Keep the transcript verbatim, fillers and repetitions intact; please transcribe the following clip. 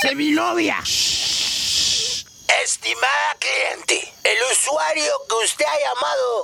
de mi novia. Estimada cliente, el usuario que usted ha llamado